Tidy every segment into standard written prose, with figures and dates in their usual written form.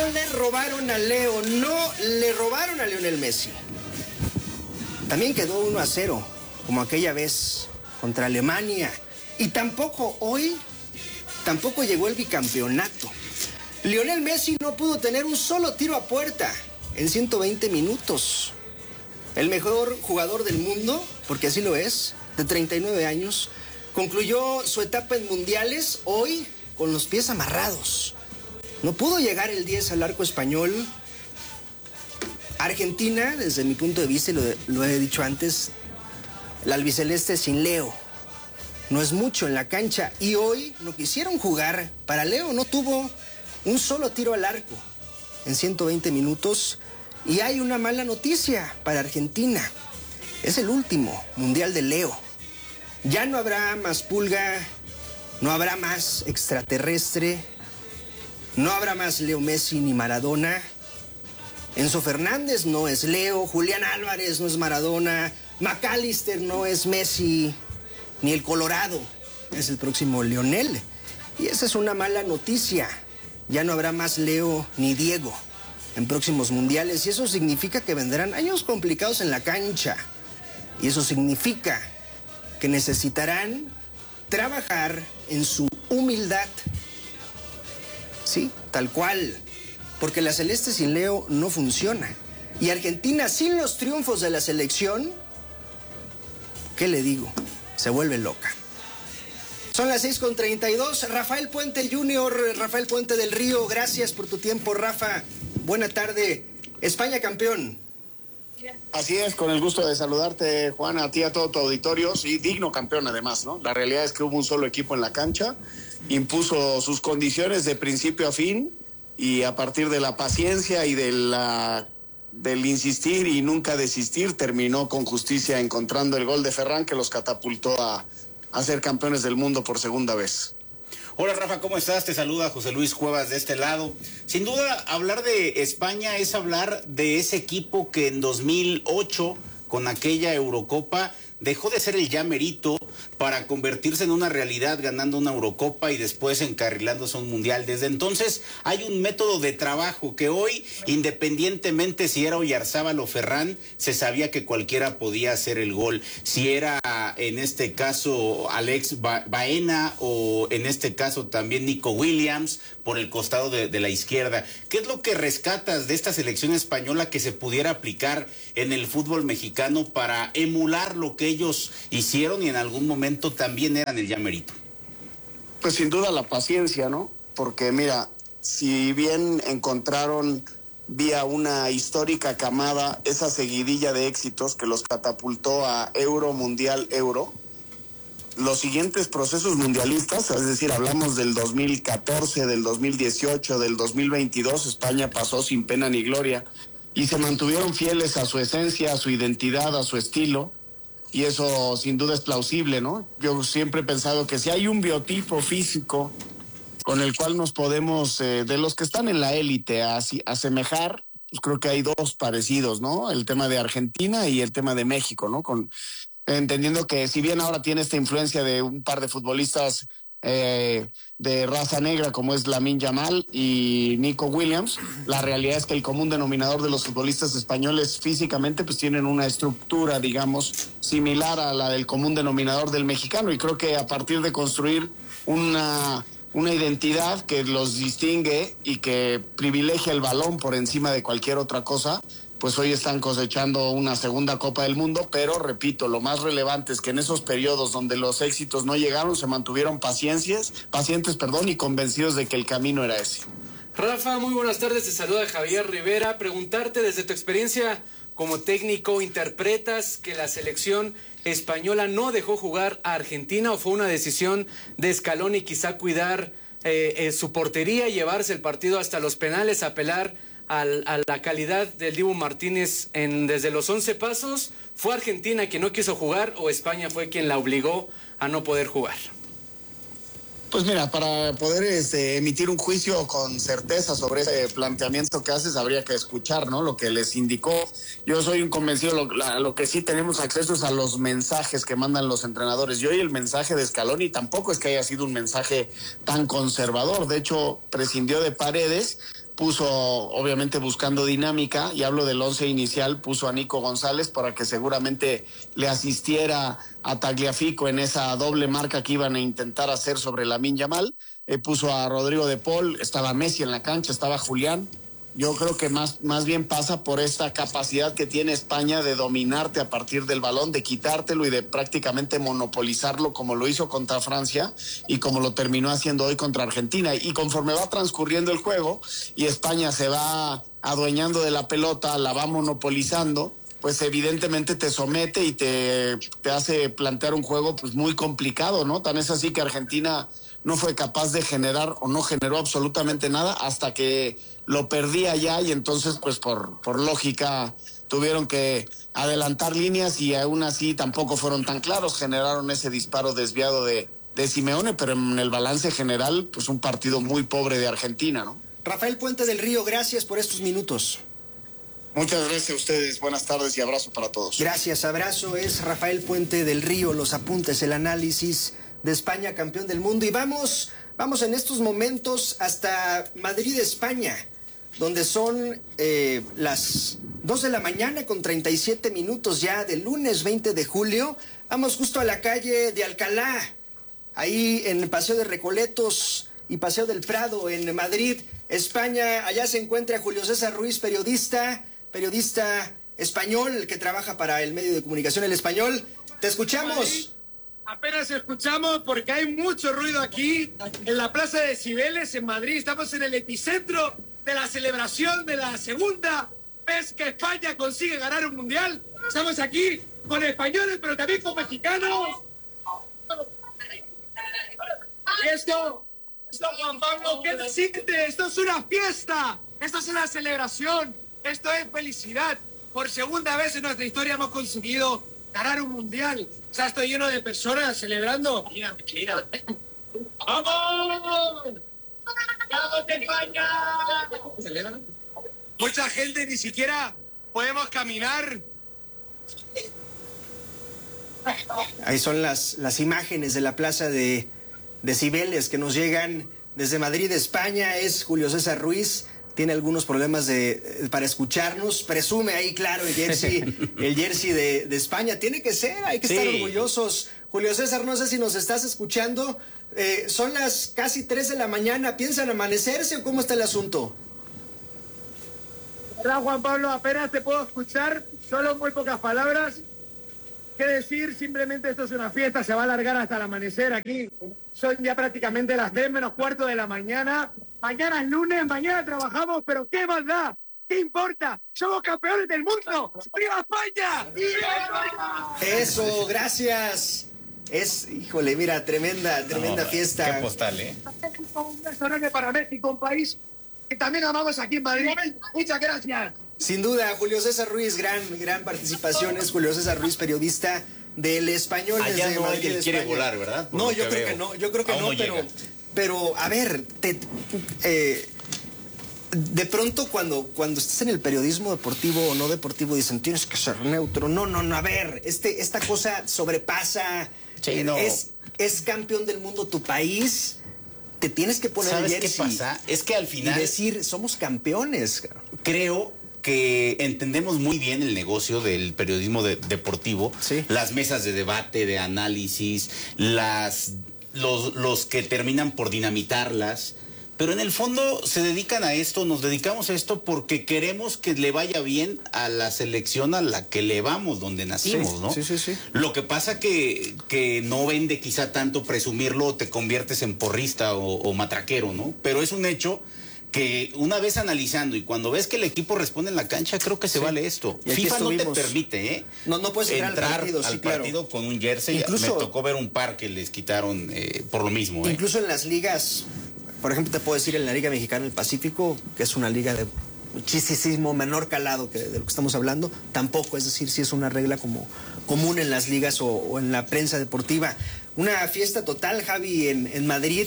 no le robaron a Leo, no le robaron a Lionel Messi. También quedó 1-0, como aquella vez contra Alemania. Y tampoco hoy, tampoco llegó el bicampeonato. Lionel Messi no pudo tener un solo tiro a puerta en 120 minutos. El mejor jugador del mundo, porque así lo es, de 39 años, concluyó su etapa en mundiales hoy con los pies amarrados. No pudo llegar el 10 al arco español. Argentina, desde mi punto de vista, y lo he dicho antes, la albiceleste sin Leo no es mucho en la cancha. Y hoy no quisieron jugar para Leo, no tuvo un solo tiro al arco en 120 minutos. Y hay una mala noticia para Argentina. Es el último mundial de Leo. Ya no habrá más Pulga, no habrá más extraterrestre, no habrá más Leo Messi ni Maradona. Enzo Fernández no es Leo, Julián Álvarez no es Maradona, McAllister no es Messi, ni el Colorado es el próximo Lionel. Y esa es una mala noticia. Ya no habrá más Leo ni Diego en próximos mundiales, y eso significa que vendrán años complicados en la cancha. Y eso significa que necesitarán trabajar en su humildad. Sí, tal cual. Porque la celeste sin Leo no funciona. Y Argentina sin los triunfos de la selección, ¿qué le digo? Se vuelve loca. Son las 6:32. Rafael Puente Jr., Rafael Puente del Río, gracias por tu tiempo, Rafa. Buena tarde. España campeón. Así es, con el gusto de saludarte, Juan, a ti, a todo tu auditorio. Sí, digno campeón además, ¿no? La realidad es que hubo un solo equipo en la cancha, impuso sus condiciones de principio a fin, y a partir de la paciencia y del insistir y nunca desistir, terminó con justicia encontrando el gol de Ferran, que los catapultó a ser campeones del mundo por segunda vez. Hola Rafa, ¿cómo estás? Te saluda José Luis Cuevas de este lado. Sin duda, hablar de España es hablar de ese equipo que en 2008, con aquella Eurocopa, dejó de ser el ya merito para convertirse en una realidad, ganando una Eurocopa y después encarrilándose a un mundial. Desde entonces hay un método de trabajo que hoy, independientemente si era Oyarzábal o Ferran, se sabía que cualquiera podía hacer el gol. Si era en este caso Alex Baena o en este caso también Nico Williams por el costado de la izquierda. ¿Qué es lo que rescatas de esta selección española que se pudiera aplicar en el fútbol mexicano para emular lo que ellos hicieron y en algún momento también eran el ya merito? Pues sin duda la paciencia, ¿no? Porque mira, si bien encontraron vía una histórica camada esa seguidilla de éxitos que los catapultó a Euro, Mundial, Euro, los siguientes procesos mundialistas, es decir, hablamos del 2014, del 2018, del 2022, España pasó sin pena ni gloria y se mantuvieron fieles a su esencia, a su identidad, a su estilo. Y eso sin duda es plausible, ¿no? Yo siempre he pensado que si hay un biotipo físico con el cual nos podemos, de los que están en la élite, asemejar, pues creo que hay dos parecidos, ¿no? El tema de Argentina y el tema de México, ¿no? Entendiendo que si bien ahora tiene esta influencia de un par de futbolistas de raza negra como es Lamine Yamal y Nico Williams, la realidad es que el común denominador de los futbolistas españoles físicamente pues tienen una estructura, digamos, similar a la del común denominador del mexicano, y creo que a partir de construir una identidad que los distingue y que privilegia el balón por encima de cualquier otra cosa, pues hoy están cosechando una segunda Copa del Mundo, pero repito, lo más relevante es que en esos periodos donde los éxitos no llegaron, se mantuvieron pacientes, y convencidos de que el camino era ese. Rafa, muy buenas tardes, te saluda Javier Rivera. Preguntarte desde tu experiencia como técnico, ¿interpretas que la selección española no dejó jugar a Argentina o fue una decisión de Scaloni quizá cuidar su portería, llevarse el partido hasta los penales, apelar a la calidad del Dibu Martínez desde los 11 pasos? ¿Fue Argentina quien no quiso jugar o España fue quien la obligó a no poder jugar? Pues mira, para poder emitir un juicio con certeza sobre ese planteamiento que haces, habría que escuchar, ¿no? Lo que les indicó. Yo soy un convencido, lo que sí tenemos acceso es a los mensajes que mandan los entrenadores. Y hoy el mensaje de Scaloni tampoco es que haya sido un mensaje tan conservador. De hecho, prescindió de Paredes, puso, obviamente buscando dinámica, y hablo del 11 inicial, puso a Nico González para que seguramente le asistiera a Tagliafico en esa doble marca que iban a intentar hacer sobre Lamine Yamal. Puso a Rodrigo de Paul, estaba Messi en la cancha, estaba Julián. Yo creo que más bien pasa por esta capacidad que tiene España de dominarte a partir del balón, de quitártelo y de prácticamente monopolizarlo, como lo hizo contra Francia y como lo terminó haciendo hoy contra Argentina. Y conforme va transcurriendo el juego y España se va adueñando de la pelota, la va monopolizando, pues evidentemente te somete y te hace plantear un juego pues muy complicado, ¿no? Tan es así que Argentina no fue capaz de generar o no generó absolutamente nada hasta que lo perdí allá, y entonces pues por lógica tuvieron que adelantar líneas y aún así tampoco fueron tan claros, generaron ese disparo desviado de Simeone, pero en el balance general pues un partido muy pobre de Argentina, ¿no? Rafael Puente del Río, gracias por estos minutos. Muchas gracias a ustedes, buenas tardes y abrazo para todos. Gracias, abrazo, es Rafael Puente del Río, los apuntes, el análisis de España, campeón del mundo. Y vamos en estos momentos hasta Madrid, España, donde son las 2 de la mañana con 37 minutos ya del lunes 20 de julio. Vamos justo a la calle de Alcalá, ahí en el Paseo de Recoletos y Paseo del Prado en Madrid, España. Allá se encuentra Julio César Ruiz, periodista español que trabaja para el medio de comunicación El Español. Te escuchamos. Apenas escuchamos porque hay mucho ruido aquí en la Plaza de Cibeles en Madrid. Estamos en el epicentro de la celebración de la segunda vez que España consigue ganar un mundial. Estamos aquí con españoles, pero también con mexicanos. Esto, Juan Pablo, ¿qué te siente? Esto es una fiesta, esto es una celebración, esto es felicidad. Por segunda vez en nuestra historia hemos conseguido ganar un mundial. O sea, estoy lleno de personas celebrando. Mira. ¡Vamos! ¡Vamos, España! ¿Celebran? Mucha gente, ni siquiera podemos caminar. Ahí son las imágenes de la plaza de Cibeles que nos llegan desde Madrid, España. Es Julio César Ruiz. Tiene algunos problemas para escucharnos. Presume ahí, claro, el jersey de España. Tiene que ser, hay que estar orgullosos. Julio César, no sé si nos estás escuchando. Son las casi 3 de la mañana. ¿Piensan amanecerse o cómo está el asunto? Hola, Juan Pablo, apenas te puedo escuchar. Solo muy pocas palabras. ¿Qué decir? Simplemente esto es una fiesta. Se va a alargar hasta el amanecer aquí. Son ya prácticamente las 10 menos cuarto de la mañana. Mañana es lunes, mañana trabajamos, pero ¿qué más da? ¿Qué importa? ¡Somos campeones del mundo! ¡Viva España! ¡Viva! Eso, gracias. Híjole, mira, tremenda fiesta. Qué postal, ¿eh? Un beso enorme para México, un país que también amamos aquí en Madrid. Muchas gracias. Sin duda, Julio César Ruiz, gran participación. Es Julio César Ruiz, periodista del Español. Allá desde no Madrid, alguien quiere España. volar, ¿verdad? No, yo creo que no, pero a ver, de pronto cuando estás en el periodismo deportivo o no deportivo dicen tienes que ser neutro. No, a ver, esta cosa sobrepasa. Sí, no. Es campeón del mundo tu país. Te tienes que poner el jersey. ¿Sabes qué pasa? Es que al final y decir, somos campeones. Creo que entendemos muy bien el negocio del periodismo deportivo, sí. Las mesas de debate, de análisis, los que terminan por dinamitarlas, pero en el fondo se dedican a esto, nos dedicamos a esto porque queremos que le vaya bien a la selección a la que le vamos, donde nacimos, sí, ¿no? Sí. Lo que pasa que no vende quizá tanto presumirlo, o te conviertes en porrista o matraquero, ¿no? Pero es un hecho que una vez analizando y cuando ves que el equipo responde en la cancha, creo que se vale esto. FIFA no te permite, No puedes entrar al partido con un jersey. Incluso, me tocó ver un par que les quitaron por lo mismo. Incluso en las ligas, por ejemplo, te puedo decir en la Liga Mexicana del Pacífico, que es una liga de muchísimo menor calado que de lo que estamos hablando, tampoco, es decir, si es una regla como común en las ligas o en la prensa deportiva. Una fiesta total, Javi, en Madrid.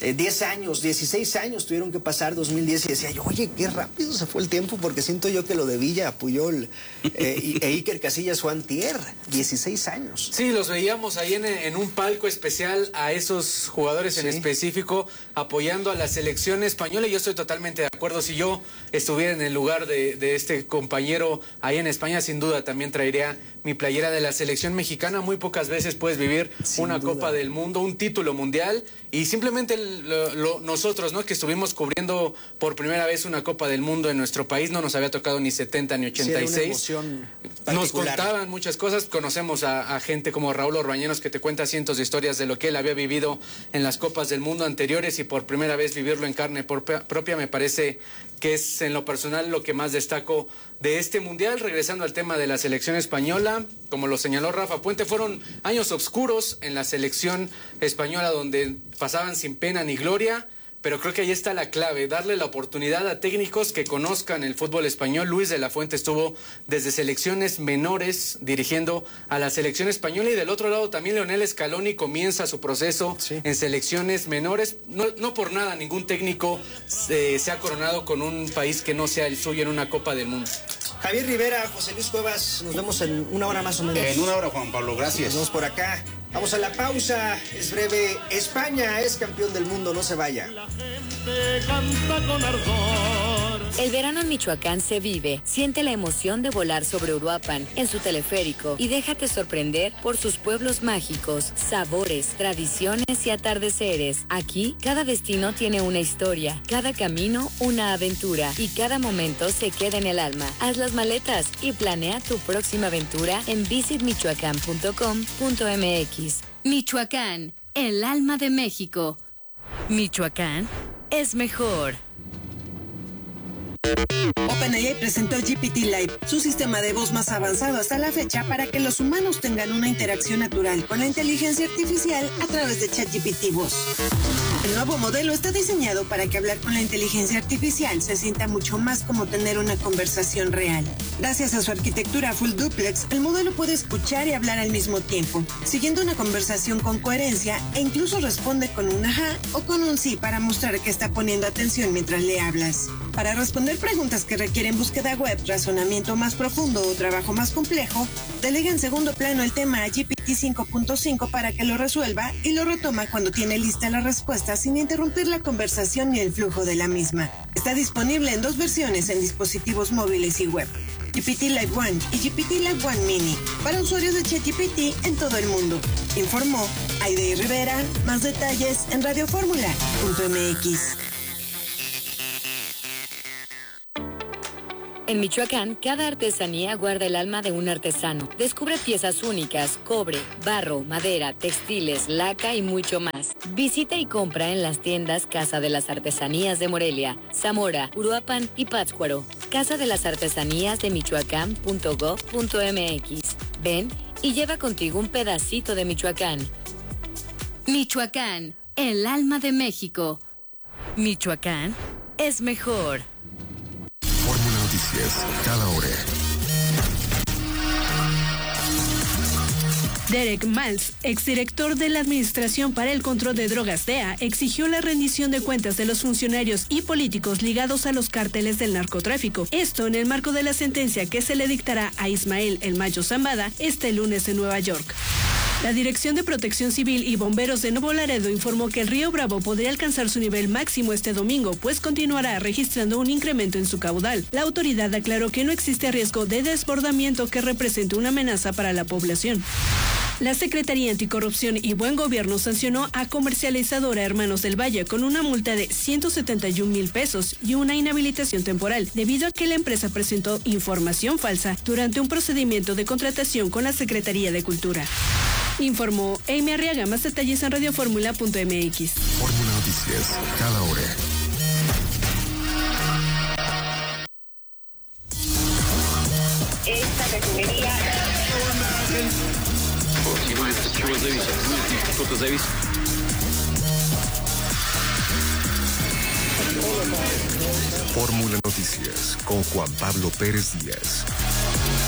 10 años, 16 años tuvieron que pasar 2010 y decía yo, oye, qué rápido se fue el tiempo, porque siento yo que lo de Villa, Puyol e Iker Casillas fue antier, 16 años. Sí, los veíamos ahí en un palco especial a esos jugadores en específico apoyando a la selección española, y yo estoy totalmente de acuerdo. Si yo estuviera en el lugar de este compañero ahí en España, sin duda también traería mi playera de la selección mexicana. Muy pocas veces puedes vivir una Copa del Mundo, un título mundial, y simplemente nosotros, ¿no?, que estuvimos cubriendo por primera vez una Copa del Mundo en nuestro país, no nos había tocado ni 70 ni 86. Sí, era una emoción particular. Nos contaban muchas cosas, conocemos a gente como Raúl Orbañenos, que te cuenta cientos de historias de lo que él había vivido en las Copas del Mundo anteriores, y por primera vez vivirlo en carne propia me parece que es en lo personal lo que más destaco de este mundial. Regresando al tema de la selección española, como lo señaló Rafa Puente, fueron años oscuros en la selección española donde pasaban sin pena ni gloria, pero creo que ahí está la clave, darle la oportunidad a técnicos que conozcan el fútbol español. Luis de la Fuente estuvo desde selecciones menores dirigiendo a la selección española, y del otro lado también Lionel Scaloni comienza su proceso en selecciones menores. No por nada ningún técnico se ha coronado con un país que no sea el suyo en una Copa del Mundo. Javier Rivera, José Luis Cuevas, nos vemos en una hora más o menos. En una hora, Juan Pablo, gracias. Nos vemos por acá. Vamos a la pausa, es breve. España es campeón del mundo, no se vaya. La gente canta con ardor. El verano en Michoacán se vive. Siente la emoción de volar sobre Uruapan en su teleférico y déjate sorprender por sus pueblos mágicos, sabores, tradiciones y atardeceres. Aquí, cada destino tiene una historia, cada camino una aventura, y cada momento se queda en el alma. Haz las maletas y planea tu próxima aventura en visitmichoacán.com.mx. Michoacán, el alma de México. Michoacán es mejor. OpenAI presentó GPT-Live, su sistema de voz más avanzado hasta la fecha para que los humanos tengan una interacción natural con la inteligencia artificial a través de ChatGPT Voz. El nuevo modelo está diseñado para que hablar con la inteligencia artificial se sienta mucho más como tener una conversación real. Gracias a su arquitectura full duplex, el modelo puede escuchar y hablar al mismo tiempo, siguiendo una conversación con coherencia, e incluso responde con un ajá o con un sí para mostrar que está poniendo atención mientras le hablas. Para responder preguntas que requieren búsqueda web, razonamiento más profundo o trabajo más complejo, delega en segundo plano el tema a GPT 5.5 para que lo resuelva, y lo retoma cuando tiene lista la respuesta sin interrumpir la conversación ni el flujo de la misma. Está disponible en 2 versiones en dispositivos móviles y web: GPT Live One y GPT Live One Mini, para usuarios de ChatGPT en todo el mundo. Informó Aide Rivera. Más detalles en radioformula.mx. En Michoacán, cada artesanía guarda el alma de un artesano. Descubre piezas únicas, cobre, barro, madera, textiles, laca y mucho más. Visita y compra en las tiendas Casa de las Artesanías de Morelia, Zamora, Uruapan y Pátzcuaro. Casa de las Artesanías de Michoacán.gov.mx. Ven y lleva contigo un pedacito de Michoacán. Michoacán, el alma de México. Michoacán es mejor. Fórmula Noticias, cada hora. Derek Maltz, exdirector de la Administración para el Control de Drogas DEA, exigió la rendición de cuentas de los funcionarios y políticos ligados a los cárteles del narcotráfico. Esto en el marco de la sentencia que se le dictará a Ismael El Mayo Zambada este lunes en Nueva York. La Dirección de Protección Civil y Bomberos de Nuevo Laredo informó que el río Bravo podría alcanzar su nivel máximo este domingo, pues continuará registrando un incremento en su caudal. La autoridad aclaró que no existe riesgo de desbordamiento que represente una amenaza para la población. La Secretaría Anticorrupción y Buen Gobierno sancionó a Comercializadora Hermanos del Valle con una multa de 171,000 pesos y una inhabilitación temporal, debido a que la empresa presentó información falsa durante un procedimiento de contratación con la Secretaría de Cultura. Informó Amy Arriaga. Más detalles en radioformula.mx. Fórmula Noticias, cada hora. Esta refinería... Fórmula Noticias con Juan Pablo Pérez Díaz.